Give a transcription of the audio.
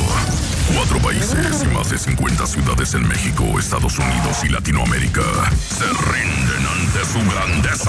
4 países y más de 50 ciudades en México, Estados Unidos y Latinoamérica se rinden ante su grandeza.